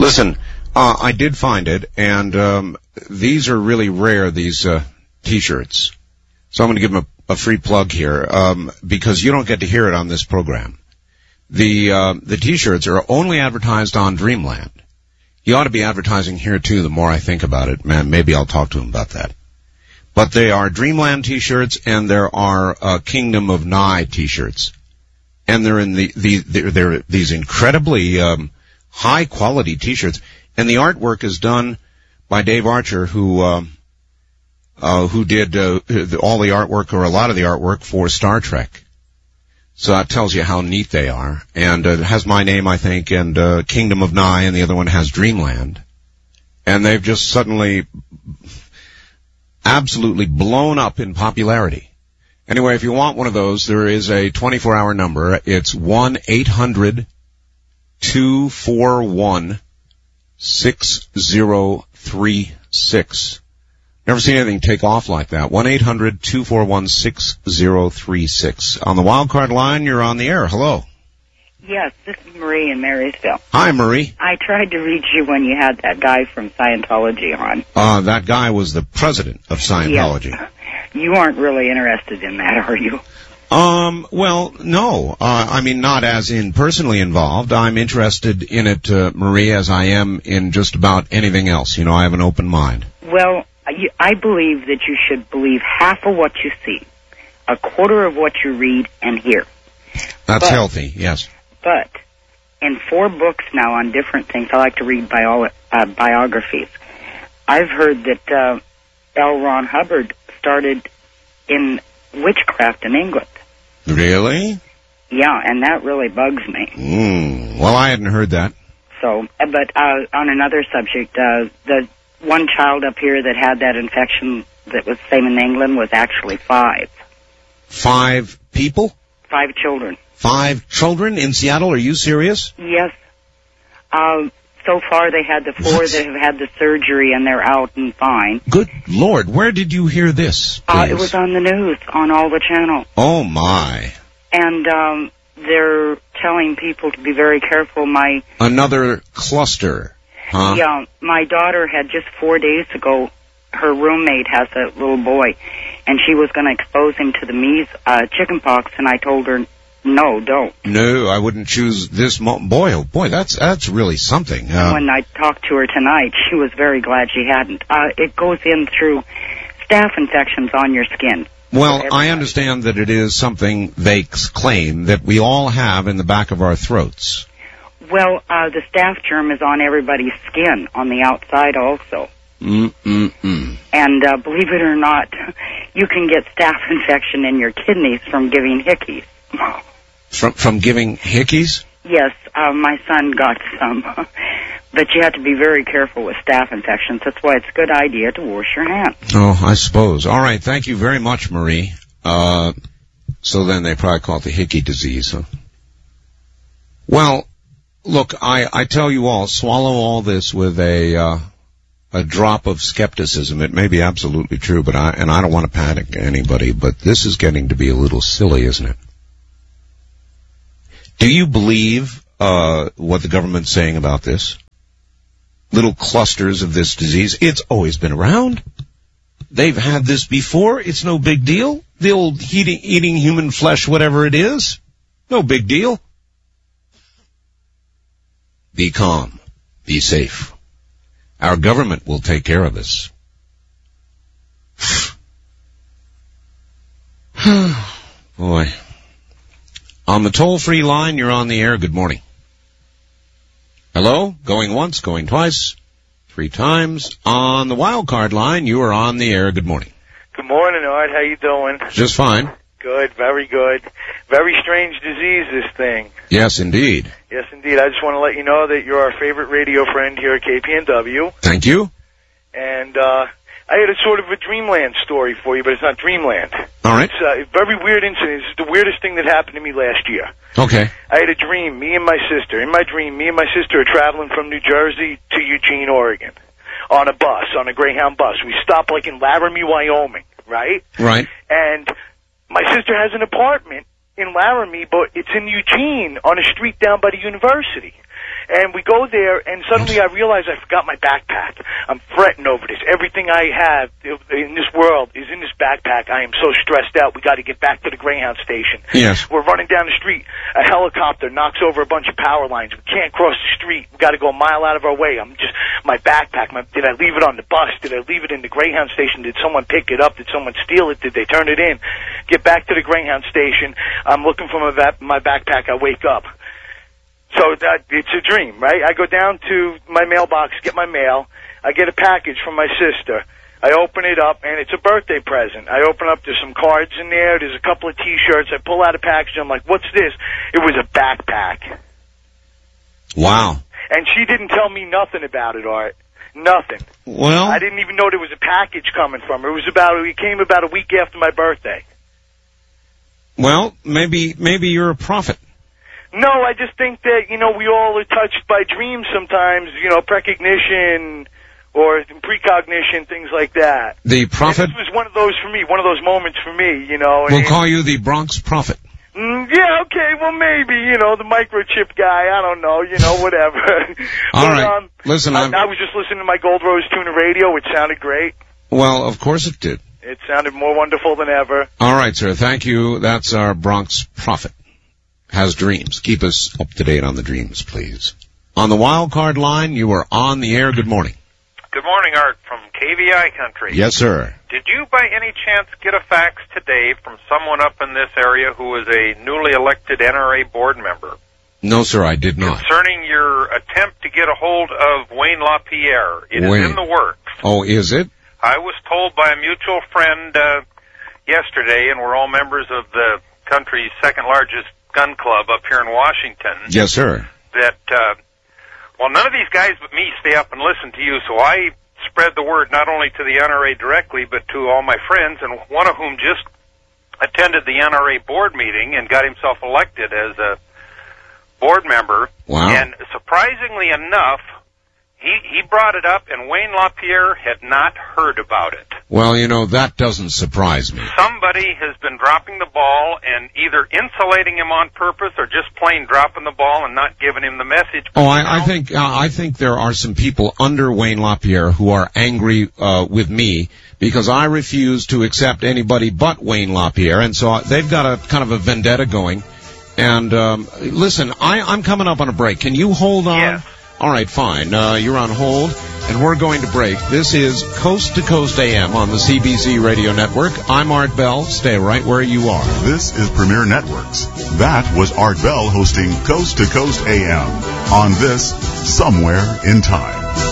Listen, I did find it, and these are really rare, these T-shirts. So I'm going to give them a free plug here, because you don't get to hear it on this program. The T-shirts are only advertised on Dreamland. You ought to be advertising here, too, the more I think about it. Man, maybe I'll talk to him about that. But they are Dreamland T-shirts, and there are Kingdom of Nye T-shirts. And they're in they're these incredibly high-quality T-shirts. And the artwork is done by Dave Archer, who did all the artwork, or a lot of the artwork, for Star Trek. So that tells you how neat they are. And it has my name, I think, and Kingdom of Nye, and the other one has Dreamland. And they've just suddenly absolutely blown up in popularity. Anyway, if you want one of those, there is a 24-hour number. It's 1-800-241-6036. Never seen anything take off like that. 1-800-241-6036. On the wildcard line, you're on the air. Hello. Yes, this is Marie in Marysville. Hi, Marie. I tried to reach you when you had that guy from Scientology on. That guy was the president of Scientology. Yes. You aren't really interested in that, are you? Well, no. I mean, not as in personally involved. I'm interested in it, Marie, as I am in just about anything else. You know, I have an open mind. Well, I believe that you should believe half of what you see, a quarter of what you read and hear. That's healthy, yes. But in 4 books now on different things, I like to read biographies. I've heard that L. Ron Hubbard started in witchcraft in England. Really? Yeah, and that really bugs me. Well, I hadn't heard that. So, but on another subject, the one child up here that had that infection that was the same in England was actually 5. 5 people? 5 children. 5 children in Seattle? Are you serious? Yes. So far, they had the 4 that have had the surgery, and they're out and fine. Good Lord, where did you hear this? It was on the news, on all the channels. Oh, my. And they're telling people to be very careful. Another cluster, huh? Yeah, my daughter had just 4 days ago, her roommate has a little boy, and she was going to expose him to the chickenpox, and I told her, no, don't. No, I wouldn't choose this. Boy, that's really something. When I talked to her tonight, she was very glad she hadn't. It goes in through staph infections on your skin. Well, I understand that it is something they claim that we all have in the back of our throats. Well, the staph germ is on everybody's skin, on the outside also. And believe it or not, you can get staph infection in your kidneys from giving hickeys. From giving hickeys? Yes, my son got some. But you have to be very careful with staph infections. That's why it's a good idea to wash your hands. Oh, I suppose. All right, thank you very much, Marie. So then they probably call it the hickey disease, huh? Well, look, I tell you all, swallow all this with a drop of skepticism. It may be absolutely true, but I don't want to panic anybody, but this is getting to be a little silly, isn't it? Do you believe what the government's saying about this? Little clusters of this disease. It's always been around. They've had this before. It's no big deal. The old eating human flesh, whatever it is. No big deal. Be calm. Be safe. Our government will take care of us. Boy. On the toll-free line, you're on the air. Good morning. Hello? Going once, going twice, 3 times. On the wild card line, you are on the air. Good morning. Good morning, Art. How you doing? Just fine. Good, very good. Very strange disease, this thing. Yes, indeed. Yes, indeed. I just want to let you know that you're our favorite radio friend here at KPNW. Thank you. And I had a sort of a dreamland story for you, but it's not dreamland. All right. It's a very weird incident. It's the weirdest thing that happened to me last year. Okay. I had a dream, me and my sister. In my dream, me and my sister are traveling from New Jersey to Eugene, Oregon, on a bus, on a Greyhound bus. We stop like in Laramie, Wyoming, right? Right. And my sister has an apartment in Laramie, but it's in Eugene on a street down by the university. And we go there, and suddenly I realize I forgot my backpack. I'm fretting over this. Everything I have in this world is in this backpack. I am so stressed out. We got to get back to the Greyhound station. Yes. We're running down the street. A helicopter knocks over a bunch of power lines. We can't cross the street. We got to go a mile out of our way. My backpack. Did I leave it on the bus? Did I leave it in the Greyhound station? Did someone pick it up? Did someone steal it? Did they turn it in? Get back to the Greyhound station. I'm looking for my backpack. I wake up. So it's a dream, right? I go down to my mailbox, get my mail. I get a package from my sister. I open it up, and it's a birthday present. I open up, there's some cards in there. There's a couple of T-shirts. I pull out a package. I'm like, what's this? It was a backpack. Wow. And she didn't tell me nothing about it, Art. Nothing. Well, I didn't even know there was a package coming from her. It came about a week after my birthday. Well, maybe you're a prophet. No, I just think that, we all are touched by dreams sometimes, precognition or precognition, things like that. The prophet? And this was one of those for me, one of those moments for me, We'll call you the Bronx prophet. Yeah, okay, well maybe, the microchip guy, I don't know, whatever. All right, listen, I was just listening to my Gold Rose Tuner radio, it sounded great. Well, of course it did. It sounded more wonderful than ever. All right, sir, thank you. That's our Bronx prophet. Has dreams. Keep us up to date on the dreams, please. On the wild card line, you are on the air. Good morning. Good morning, Art, from KVI Country. Yes, sir. Did you by any chance get a fax today from someone up in this area who is a newly elected NRA board member? No, sir, I did not. Concerning your attempt to get a hold of Wayne LaPierre. It is in the works. Oh, is it? I was told by a mutual friend yesterday, and we're all members of the country's second largest gun club up here in Washington. Yes, sir. That, none of these guys but me stay up and listen to you, so I spread the word not only to the NRA directly, but to all my friends, and one of whom just attended the NRA board meeting and got himself elected as a board member. Wow. And surprisingly enough, he brought it up, and Wayne LaPierre had not heard about it. Well, that doesn't surprise me. Somebody has been dropping the ball and either insulating him on purpose or just plain dropping the ball and not giving him the message. Oh, I think there are some people under Wayne LaPierre who are angry with me because I refuse to accept anybody but Wayne LaPierre, and so they've got a kind of a vendetta going. And listen, I'm coming up on a break. Can you hold on? Yes. All right, fine. You're on hold, and we're going to break. This is Coast to Coast AM on the CBC Radio Network. I'm Art Bell. Stay right where you are. This is Premier Networks. That was Art Bell hosting Coast to Coast AM on this Somewhere in Time.